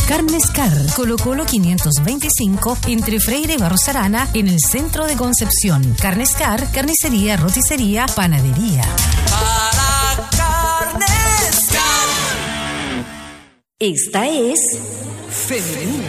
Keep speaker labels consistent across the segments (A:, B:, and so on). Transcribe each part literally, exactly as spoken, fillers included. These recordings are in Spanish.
A: Carnes Car, Colo Colo quinientos veinticinco, entre Freire y Barros Arana, en el centro de Concepción. Carnes Car, carnicería, roticería, panadería.
B: Para Carnes Car.
A: Esta es Femenina.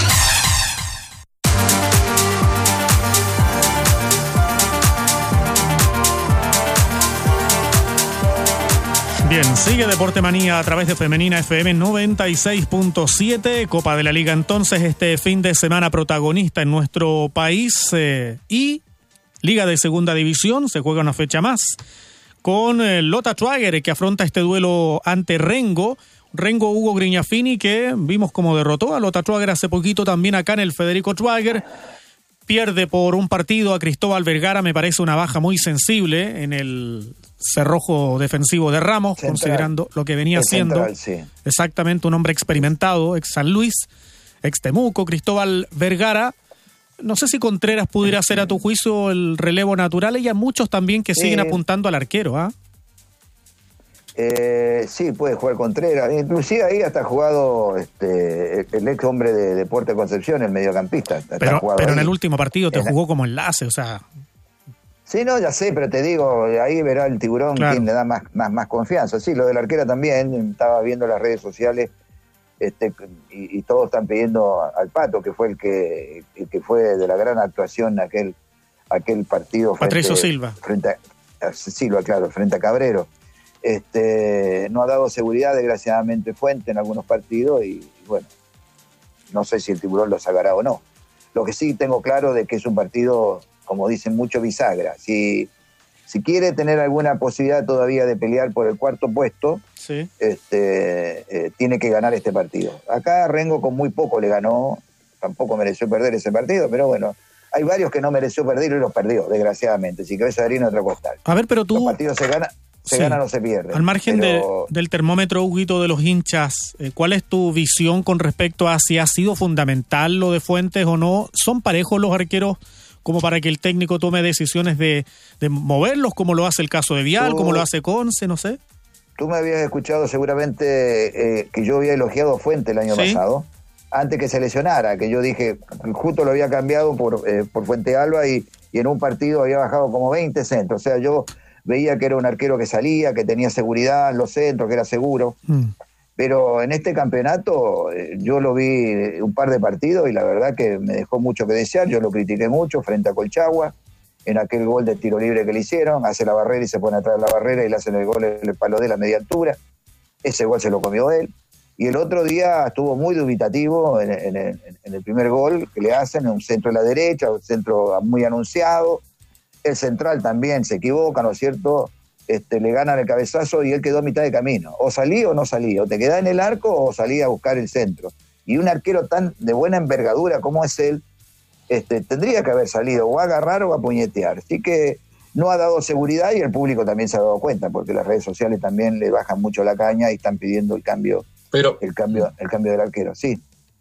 C: Bien, sigue Deporte Manía a través de Femenina F M noventa y seis punto siete, Copa de la Liga entonces este fin de semana protagonista en nuestro país eh, y Liga de Segunda División, se juega una fecha más con eh, Lota Schwager que afronta este duelo ante Rengo, Rengo Hugo Grignafini que vimos como derrotó a Lota Schwager hace poquito también acá en el Federico Schwager. Pierde por un partido a Cristóbal Vergara, me parece una baja muy sensible en el cerrojo defensivo de Ramos, central, considerando lo que venía haciendo. Sí. Exactamente, un hombre experimentado, ex San Luis, ex Temuco, Cristóbal Vergara. No sé si Contreras pudiera hacer a tu juicio el relevo natural, y hay muchos también que siguen eh, apuntando al arquero, ¿ah? ¿eh?
D: Eh, sí, puede jugar Contreras, inclusive ahí hasta ha jugado este, el ex hombre de Deportes Concepción, el mediocampista.
C: Pero, pero en el último partido te en jugó la... como enlace, o sea...
D: Sí, no, ya sé, pero te digo, ahí verá el Tiburón, claro, quién le da más, más, más confianza. Sí, lo de la arquera también, estaba viendo las redes sociales este, y, y todos están pidiendo al Pato, que fue el que, el que fue de la gran actuación aquel, aquel partido. Frente,
C: Patricio Silva.
D: Frente a, a Silva, claro, frente a Cabrero. Este, no ha dado seguridad, desgraciadamente, Fuente en algunos partidos y, y bueno, no sé si el Tiburón lo sacará o no. Lo que sí tengo claro de que es un partido, como dicen mucho, bisagra. Si, si quiere tener alguna posibilidad todavía de pelear por el cuarto puesto, sí, este, eh, tiene que ganar este partido. Acá Rengo con muy poco le ganó, tampoco mereció perder ese partido, pero bueno, hay varios que no mereció perder y los perdió, desgraciadamente. Si cabeza de harina, otra costal.
C: A ver, pero tú...
D: Los partidos se ganan. Se sí. gana o no se pierde.
C: Al margen
D: pero...
C: de, del termómetro, Huguito, de los hinchas, eh, ¿cuál es tu visión con respecto a si ha sido fundamental lo de Fuentes o no? ¿Son parejos los arqueros como para que el técnico tome decisiones de, de moverlos, como lo hace el caso de Vial, tú, como lo hace Conce, no sé?
D: Tú me habías escuchado seguramente eh, que yo había elogiado a Fuentes el año ¿Sí? pasado, antes que se lesionara, que yo dije, justo lo había cambiado por, eh, por Fuente Alba y, y en un partido había bajado como veinte centros. O sea, yo... veía que era un arquero que salía, que tenía seguridad en los centros, que era seguro. Mm. Pero en este campeonato eh, yo lo vi un par de partidos y la verdad que me dejó mucho que desear. Yo lo critiqué mucho frente a Colchagua, en aquel gol de tiro libre que le hicieron. Hace la barrera y se pone atrás de la barrera y le hacen el gol en el palo de la media altura. Ese gol se lo comió él. Y el otro día estuvo muy dubitativo en, en, en, en el primer gol que le hacen, en un centro de la derecha, un centro muy anunciado. El central también se equivoca, ¿no es cierto? Este, le ganan el cabezazo y él quedó a mitad de camino. O salí o no salí, o te quedás en el arco o salí a buscar el centro. Y un arquero tan de buena envergadura como es él, este, tendría que haber salido o a agarrar o a puñetear. Así que no ha dado seguridad y el público también se ha dado cuenta, porque las redes sociales también le bajan mucho la caña y están pidiendo el cambio, pero, el cambio, el cambio del arquero, sí.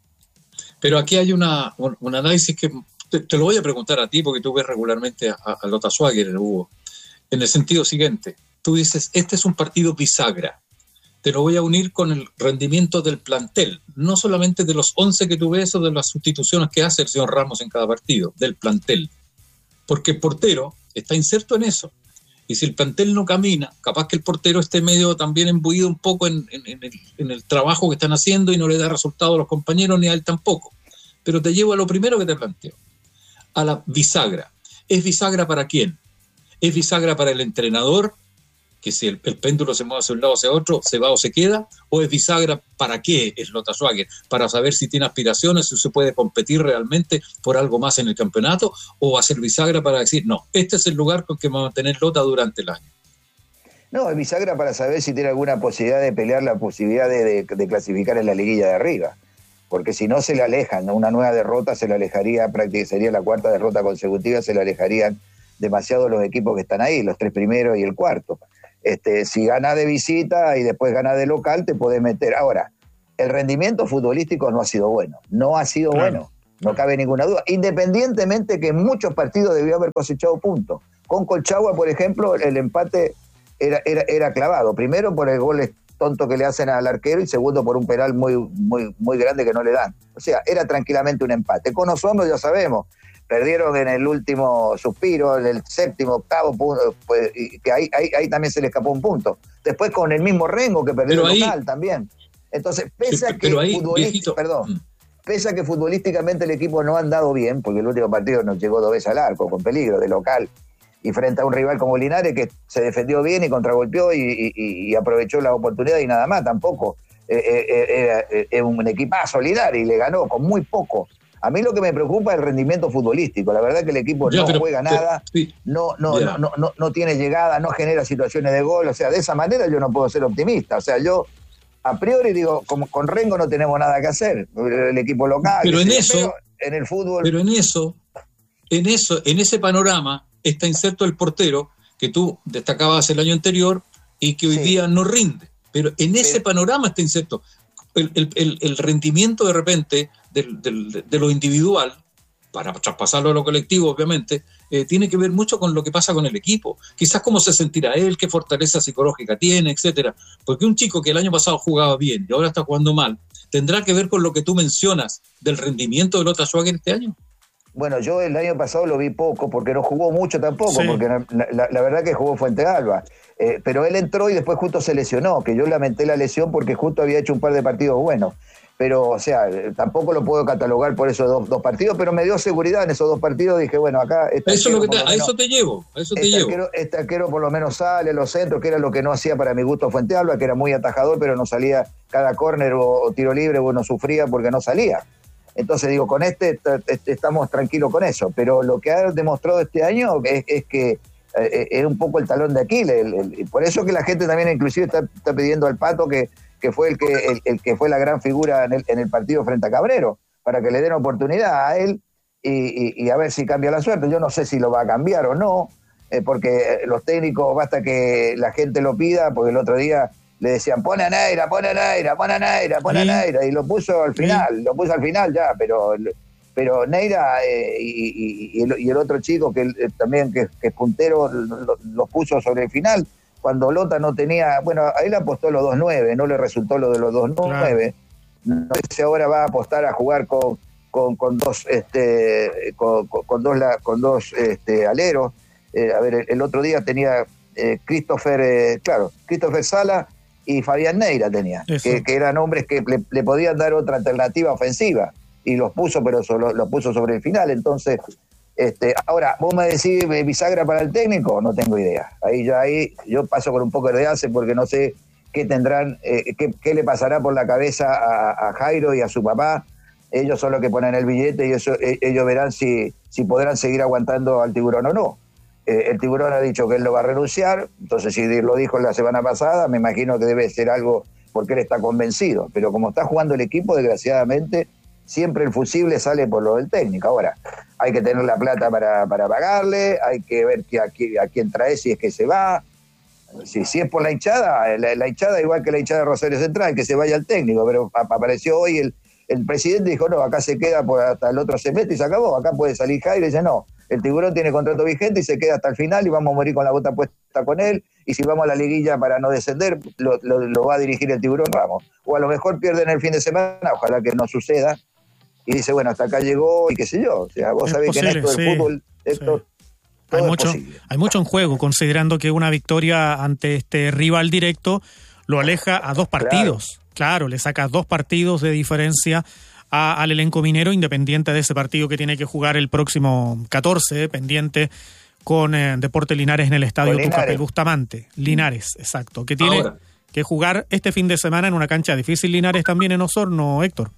E: Pero aquí hay una, un, un análisis que... Te, te lo voy a preguntar a ti porque tú ves regularmente a, a Lota Schwager, Hugo, en el sentido siguiente. Tú dices, este es un partido bisagra. Te lo voy a unir con el rendimiento del plantel, no solamente de los once que tú ves o de las sustituciones que hace el señor Ramos en cada partido, del plantel. Porque el portero está inserto en eso. Y si el plantel no camina, capaz que el portero esté medio también embuido un poco en, en, en, el, en el trabajo que están haciendo y no le da resultado a los compañeros ni a él tampoco. Pero te llevo a lo primero que te planteo. A la bisagra. ¿Es bisagra para quién? ¿Es bisagra para el entrenador, que si el, el péndulo se mueve hacia un lado o hacia otro, se va o se queda? ¿O es bisagra para qué es Lota Schwager? ¿Para saber si tiene aspiraciones, si se puede competir realmente por algo más en el campeonato? ¿O va a ser bisagra para decir, no, este es el lugar con que va a mantener Lota durante el año?
D: No, es bisagra para saber si tiene alguna posibilidad de pelear la posibilidad de, de, de clasificar en la liguilla de arriba. Porque si no se le alejan, ¿no? Una nueva derrota se le alejaría, prácticamente sería la cuarta derrota consecutiva, se le alejarían demasiado los equipos que están ahí, los tres primeros y el cuarto. Este, si gana de visita y después gana de local, te podés meter. Ahora, el rendimiento futbolístico no ha sido bueno, no ha sido claro. bueno, no cabe ninguna duda, independientemente que en muchos partidos debió haber cosechado puntos. Con Colchagua, por ejemplo, el empate era, era, era clavado, primero por el gol tonto que le hacen al arquero y segundo por un penal muy, muy, muy grande que no le dan. O sea, era tranquilamente un empate. Con Osorno ya sabemos, perdieron en el último suspiro, en el séptimo, octavo punto, pues, y que ahí, ahí, ahí también se le escapó un punto. Después con el mismo Rengo que perdió el local también. Entonces, pese a que
E: ahí,
D: futbolísticamente, perdón, pese a que futbolísticamente el equipo no ha andado bien, porque el último partido nos llegó dos veces al arco, con peligro, de local, y frente a un rival como Linares que se defendió bien y contragolpeó y, y, y aprovechó la oportunidad y nada más, tampoco. Era eh, eh, eh, un equipazo Linares y le ganó con muy poco. A mí lo que me preocupa es el rendimiento futbolístico. La verdad que el equipo ya, no pero, juega nada, pero, sí. no, no, no, no, no, no tiene llegada, no genera situaciones de gol. O sea, de esa manera yo no puedo ser optimista. O sea, yo a priori digo, como con Rengo no tenemos nada que hacer. El equipo local.
E: Pero en eso,
D: pero en el fútbol.
E: Pero en eso, en eso, en ese panorama está inserto el portero que tú destacabas el año anterior y que hoy sí. día no rinde. Pero en ese pero, panorama está inserto. El, el, el, el rendimiento de repente del, del, de lo individual, para traspasarlo a lo colectivo, obviamente, eh, tiene que ver mucho con lo que pasa con el equipo. Quizás cómo se sentirá él, qué fortaleza psicológica tiene, etcétera. Porque un chico que el año pasado jugaba bien y ahora está jugando mal, ¿tendrá que ver con lo que tú mencionas del rendimiento de Lota Schwager este año?
D: Bueno, yo el año pasado lo vi poco, porque no jugó mucho tampoco, sí. porque la, la, la verdad que jugó Fuente Alba. Eh, pero él entró y después justo se lesionó, que yo lamenté la lesión porque justo había hecho un par de partidos buenos. Pero, o sea, tampoco lo puedo catalogar por esos dos, dos partidos, pero me dio seguridad en esos dos partidos. Dije, bueno, acá... Este
E: eso lo que te, menos, a eso te llevo, a eso te
D: este
E: llevo.
D: Arquero, este arquero por lo menos sale a los centros, que era lo que no hacía para mi gusto Fuente Alba, que era muy atajador, pero no salía cada córner o, o tiro libre, bueno, sufría porque no salía. Entonces digo, con este t- estamos tranquilos con eso, pero lo que ha demostrado este año es, es que eh, es un poco el talón de Aquiles, el, el, por eso que la gente también inclusive está, está pidiendo al Pato que, que fue el que, el, el que fue la gran figura en el, en el partido frente a Cabrero, para que le den oportunidad a él y, y, y a ver si cambia la suerte. Yo no sé si lo va a cambiar o no, eh, porque los técnicos basta que la gente lo pida, porque el otro día le decían, pon a Neira, pon a Neira, pon a Neira, pon a Neira, y lo puso al final, sí. lo puso al final ya, pero pero Neira eh, y, y, y, el, y el otro chico que eh, también que, que es puntero los lo puso sobre el final, cuando Lota no tenía, bueno, a él apostó los dos nueve, no le resultó lo de los dos nueve, claro. No sé si ahora va a apostar a jugar con, con, con dos este con, con, con dos con dos este aleros, eh, a ver, el, el otro día tenía eh, Christopher, eh, claro, Christopher Sala y Fabián Neira tenía, que, que eran hombres que le, le podían dar otra alternativa ofensiva, y los puso, pero los lo puso sobre el final. Entonces, este, ahora, vos me decís bisagra para el técnico, no tengo idea. Ahí ya ahí yo paso con un poco de hace porque no sé qué tendrán, eh, qué, qué le pasará por la cabeza a, a Jairo y a su papá. Ellos son los que ponen el billete y eso, ellos verán si, si podrán seguir aguantando al Tiburón o no. El Tiburón ha dicho que él lo va a renunciar, entonces si lo dijo la semana pasada, me imagino que debe ser algo porque él está convencido, pero como está jugando el equipo, desgraciadamente, siempre el fusible sale por lo del técnico. Ahora, hay que tener la plata para, para pagarle, hay que ver que a, a quién trae si es que se va, si, si es por la hinchada, la, la hinchada igual que la hinchada de Rosario Central, que se vaya el técnico, pero apareció hoy el, el presidente y dijo, no, acá se queda por hasta el otro semestre y se acabó, acá puede salir Jairo y dice, no, el Tiburón tiene contrato vigente y se queda hasta el final y vamos a morir con la bota puesta con él, y si vamos a la liguilla para no descender, lo, lo, lo va a dirigir el Tiburón Ramos. O a lo mejor pierden el fin de semana, ojalá que no suceda, y dice, bueno, hasta acá llegó y qué sé yo. O sea, vos es sabés posible, que en esto del sí, fútbol, esto,
C: sí. Hay mucho, hay mucho en juego, considerando que una victoria ante este rival directo lo aleja a dos partidos. Claro, claro le saca dos partidos de diferencia A, al elenco minero, independiente de ese partido que tiene que jugar el próximo catorce, pendiente con eh, Deportes Linares en el estadio Tucapel Bustamante. Linares, exacto, que tiene Ahora. que jugar este fin de semana en una cancha difícil. Linares también en Osorno, Héctor.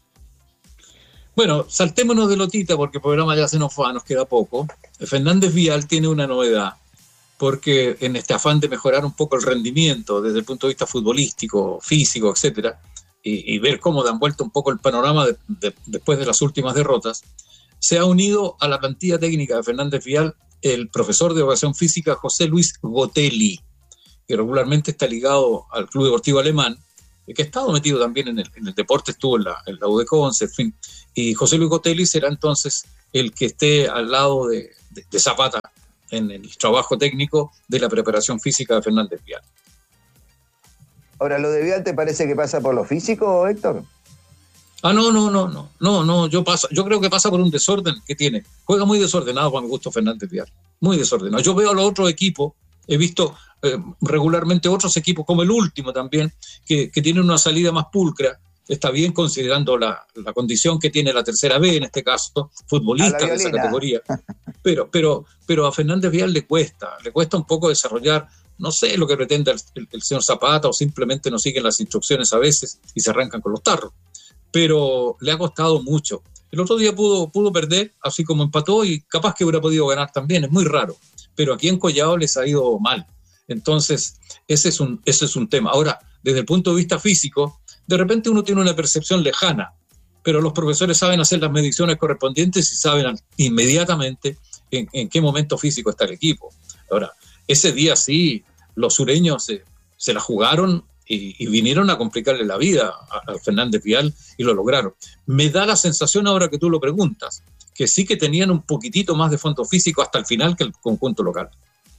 E: Bueno, saltémonos de Lotita porque el programa ya se nos fue, nos queda poco. Fernández Vial tiene una novedad, porque en este afán de mejorar un poco el rendimiento desde el punto de vista futbolístico, físico, etcétera, y, y ver cómo dan vuelta un poco el panorama de, de, después de las últimas derrotas, se ha unido a la plantilla técnica de Fernández Vial el profesor de educación física José Luis Gotelli, que regularmente está ligado al Club Deportivo Alemán, que ha estado metido también en el, en el deporte, estuvo en la, en la U D Conce, en fin. Y José Luis Gotelli será entonces el que esté al lado de, de, de Zapata en el trabajo técnico de la preparación física de Fernández Vial.
D: Ahora, ¿lo de Vial te parece que pasa por lo físico, Héctor?
E: Ah, no, no, no, no, no, no, yo paso, yo creo que pasa por un desorden que tiene. Juega muy desordenado para mi gusto Fernández Vial, muy desordenado. Yo veo a los otros equipos, he visto eh, regularmente otros equipos, como el último también, que, que tienen una salida más pulcra. Está bien considerando la, la condición que tiene la tercera B, en este caso, futbolista de esa categoría. Pero, pero, pero a Fernández Vial le cuesta, le cuesta un poco desarrollar, no sé lo que pretende el, el, el señor Zapata, o simplemente no siguen las instrucciones a veces y se arrancan con los tarros. Pero le ha costado mucho. El otro día pudo, pudo perder, así como empató, y capaz que hubiera podido ganar también, es muy raro. Pero aquí en Collado les ha ido mal. Entonces, ese es un, ese es un tema. Ahora, desde el punto de vista físico, de repente uno tiene una percepción lejana, pero los profesores saben hacer las mediciones correspondientes y saben inmediatamente en, en qué momento físico está el equipo. Ahora, ese día sí, los sureños se, se la jugaron y, y vinieron a complicarle la vida a, a Fernández Vial y lo lograron. Me da la sensación, ahora que tú lo preguntas, que sí que tenían un poquitito más de fondo físico hasta el final que el conjunto local.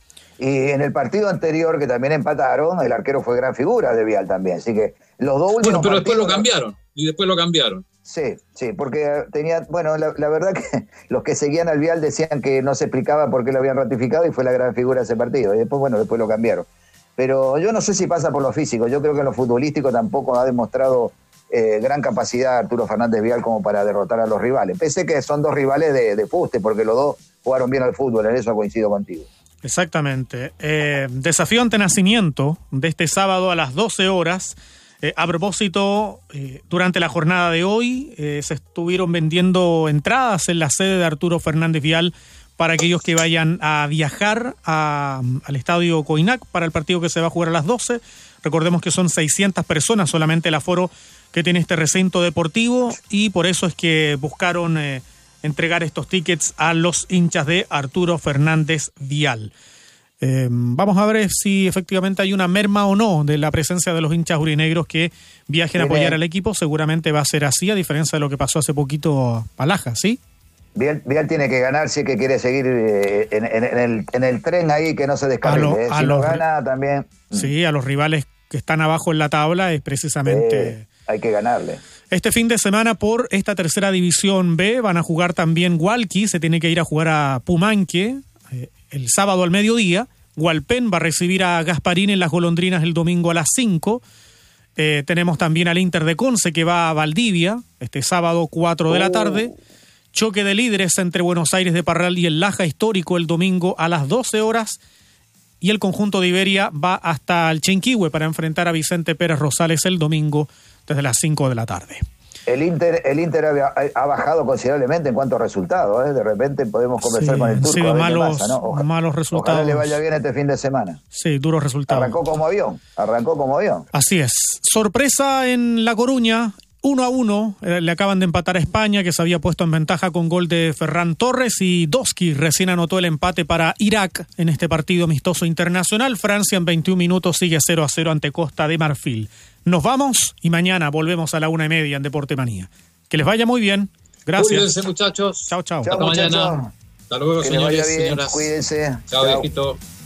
D: Y en el partido anterior, que también empataron, el arquero fue gran figura de Vial también. Así que los dos últimos
E: Bueno, pero
D: partidos,
E: después lo cambiaron. Y después lo cambiaron.
D: Sí, sí, porque tenía, bueno, la, la verdad que los que seguían al Vial decían que no se explicaba por qué lo habían ratificado y fue la gran figura de ese partido. Y después, bueno, después lo cambiaron. Pero yo no sé si pasa por lo físico. Yo creo que en lo futbolístico tampoco ha demostrado eh, gran capacidad Arturo Fernández Vial como para derrotar a los rivales. Pese que son dos rivales de, de fuste, porque los dos jugaron bien al fútbol. En eso coincido contigo.
C: Exactamente. Eh, desafío ante Nacimiento de este sábado a las doce horas. Eh, a propósito, eh, durante la jornada de hoy eh, se estuvieron vendiendo entradas en la sede de Arturo Fernández Vial para aquellos que vayan a viajar a, al estadio Coinac para el partido que se va a jugar a las doce. Recordemos que son seiscientas personas solamente el aforo que tiene este recinto deportivo y por eso es que buscaron eh, entregar estos tickets a los hinchas de Arturo Fernández Vial. Eh, vamos a ver si efectivamente hay una merma o no de la presencia de los hinchas urinegros que viajen a apoyar al equipo. Seguramente va a ser así, a diferencia de lo que pasó hace poquito a Laja, ¿sí?
D: Vial, Vial tiene que ganar si es que quiere seguir eh, en, en, en, el, en el tren ahí, que no se descarrile. Eh. Si no gana también...
C: Sí, a los rivales que están abajo en la tabla es precisamente...
D: Eh, hay que ganarle.
C: Este fin de semana por esta tercera división B van a jugar también Hualqui, se tiene que ir a jugar a Pumanque eh, el sábado al mediodía. Hualpén va a recibir a Gasparín en las Golondrinas el domingo a las cinco. Eh, tenemos también al Inter de Conce que va a Valdivia este sábado cuatro de la tarde. Choque de líderes entre Buenos Aires de Parral y el Laja Histórico el domingo a las doce horas. Y el conjunto de Iberia va hasta el Chinquihue para enfrentar a Vicente Pérez Rosales el domingo desde las cinco de la tarde.
D: El Inter, el Inter ha, ha bajado considerablemente en cuanto a resultados. ¿eh? De repente podemos conversar sí, con el turco.
C: Sí, malos, pasa, ¿no? Ojalá, malos resultados.
D: Ojalá le vaya bien este fin de semana.
C: Sí, duros resultados.
D: Arrancó como avión, arrancó como avión.
C: Así es. Sorpresa en La Coruña. Uno a uno, eh, le acaban de empatar a España, que se había puesto en ventaja con gol de Ferran Torres, y Doski recién anotó el empate para Irak en este partido amistoso internacional. Francia en veintiún minutos sigue cero a cero ante Costa de Marfil. Nos vamos y mañana volvemos a la una y media en Deporte Manía. Que les vaya muy bien. Gracias.
E: Cuídense, muchachos.
C: Chao, chao.
E: Hasta mañana. Hasta luego,
D: que
E: señores,
D: les vaya bien.
E: señoras.
D: Cuídense.
E: Chao, viejito.